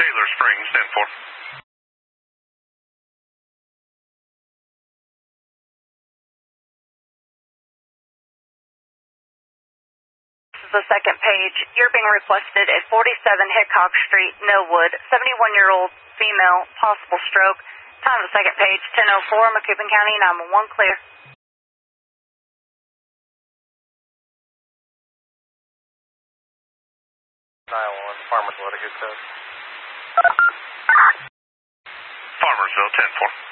Taylor Springs, 10-4. This is the second page. You're being requested at 47 Hickok Street, Millwood. 71-year-old female, possible stroke. Time of the second page, 10:04, Macoupin County, 911, clear. 911, Farmersville, a good code. Farmersville, 10-4.